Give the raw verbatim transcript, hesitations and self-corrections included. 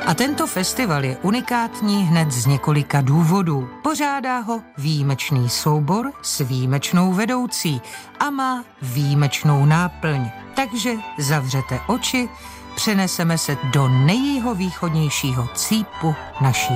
A tento festival je unikátní hned z několika důvodů. Pořádá ho výjimečný soubor s výjimečnou vedoucí a má výjimečnou náplň. Takže zavřete oči, přeneseme se do nejjihovýchodnějšího cípu naší